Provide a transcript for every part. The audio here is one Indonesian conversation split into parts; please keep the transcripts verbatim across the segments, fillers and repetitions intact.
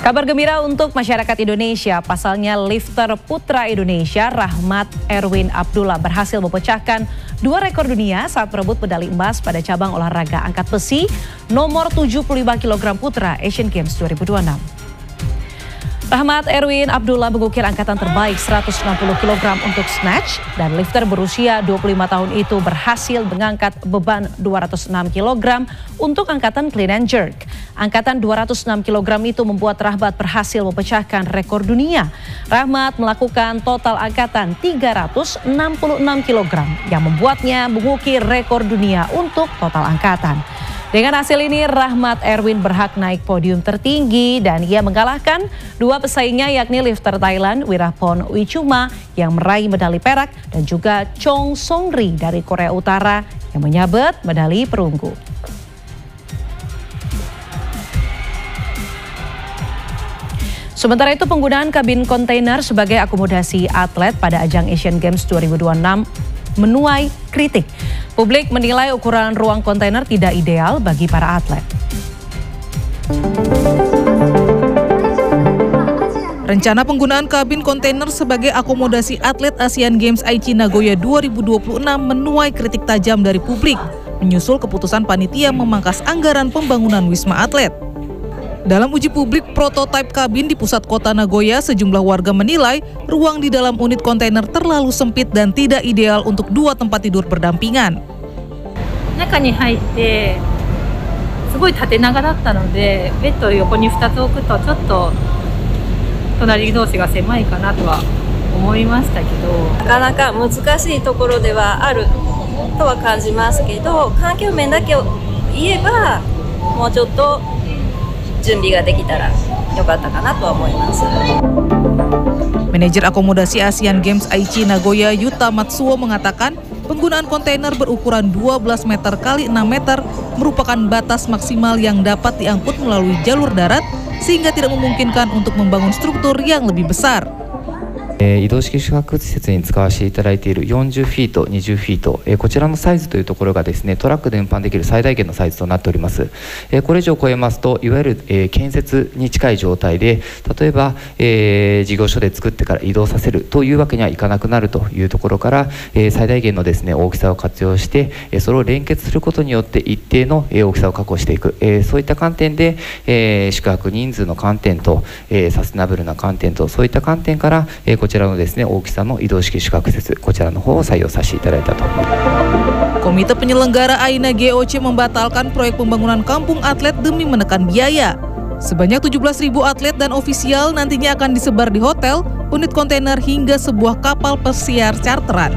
Kabar gembira untuk masyarakat Indonesia, pasalnya lifter putra Indonesia Rahmat Erwin Abdullah berhasil memecahkan dua rekor dunia saat berebut medali emas pada cabang olahraga angkat besi nomor tujuh puluh lima kilogram putra Asian Games dua ribu dua puluh enam. Rahmat Erwin Abdullah mengukir angkatan terbaik seratus enam puluh kilogram untuk snatch, dan lifter berusia dua puluh lima tahun itu berhasil mengangkat beban dua ratus enam kilogram untuk angkatan clean and jerk. Angkatan dua ratus enam kilogram itu membuat Rahmat berhasil memecahkan rekor dunia. Rahmat melakukan total angkatan tiga ratus enam puluh enam kilogram yang membuatnya mengukir rekor dunia untuk total angkatan. Dengan hasil ini, Rahmat Erwin berhak naik podium tertinggi dan ia mengalahkan dua pesaingnya, yakni lifter Thailand Wirapon Wichuma yang meraih medali perak dan juga Chong Songri dari Korea Utara yang menyabet medali perunggu. Sementara itu, penggunaan kabin kontainer sebagai akomodasi atlet pada ajang Asian Games dua ribu dua puluh enam menuai kritik. Publik menilai ukuran ruang kontainer tidak ideal bagi para atlet. Rencana penggunaan kabin kontainer sebagai akomodasi atlet Asian Games Aichi Nagoya dua ribu dua puluh enam menuai kritik tajam dari publik, menyusul keputusan panitia memangkas anggaran pembangunan Wisma Atlet. Dalam uji publik prototipe kabin di pusat kota Nagoya, sejumlah warga menilai ruang di dalam unit kontainer terlalu sempit dan tidak ideal untuk dua tempat tidur berdampingan. 中に入ってすごい縦長だったので、ベッドを横にふたつ置くとちょっと隣同士が狭いかなとは思いましたけど、 なかなか難しいところではあるとは感じますけど、環境面だけを言えばもうちょっと準備ができたら良かったかなとは思います。 Manajer akomodasi Asian Games Aichi Nagoya Yuta Matsuo mengatakan penggunaan kontainer berukuran dua belas meter kali enam meter merupakan batas maksimal yang dapat diangkut melalui jalur darat sehingga tidak memungkinkan untuk membangun struktur yang lebih besar. 移動式宿泊施設に使わせていただいているよんじゅうフィート、にじゅうフィート、こちらのサイズというところがですね、トラックで運搬できる最大限のサイズとなっております。これ以上超えますと、いわゆる建設に近い状態で、例えば事業所で作ってから移動させるというわけにはいかなくなるというところから、最大限のですね、大きさを活用して、それを連結することによって一定の大きさを確保していく、そういった観点で宿泊人数の観点とサステナブルな観点と、そういった観点からこちらのですね、大きさの移動式宿泊施設、こちらの方を採用させていただいたと。 Komite penyelenggara A I N A G O C membatalkan proyek pembangunan kampung atlet demi menekan biaya. Sebanyak tujuh belas ribu atlet dan ofisial nantinya akan disebar di hotel, unit kontainer hingga sebuah kapal pesiar charteran.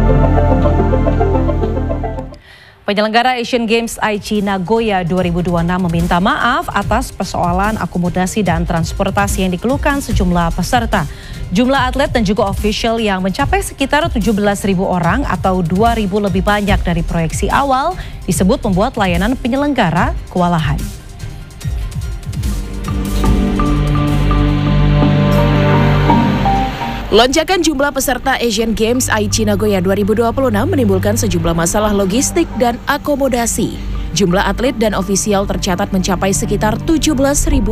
Penyelenggara Asian Games Aichi Nagoya dua ribu dua puluh enam meminta maaf atas persoalan akomodasi dan transportasi yang dikeluhkan sejumlah peserta. Jumlah atlet dan juga official yang mencapai sekitar tujuh belas ribu orang atau dua ribu lebih banyak dari proyeksi awal disebut membuat layanan penyelenggara kewalahan. Lonjakan jumlah peserta Asian Games Aichi Nagoya dua ribu dua puluh enam menimbulkan sejumlah masalah logistik dan akomodasi. Jumlah atlet dan ofisial tercatat mencapai sekitar tujuh belas ribu